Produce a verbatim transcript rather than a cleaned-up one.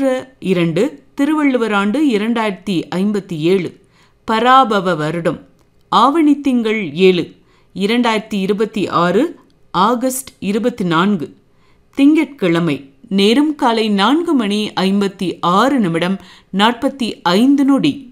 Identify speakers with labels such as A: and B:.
A: ஆற்ற இரண்டு திருவள்ளுவர் ஆண்டு இரண்டாயிரத்தி ஐம்பத்தி ஏழு பராபவ வருடம் ஆவணி திங்கள் ஏழு இரண்டாயிரத்தி இருபத்தி ஆறு ஆகஸ்ட் இருபத்தி நான்கு திங்கட்கிழமை. நேரம் காலை நான்கு மணி ஐம்பத்தி ஆறு நிமிடம் நாற்பத்தி ஐந்து நொடி.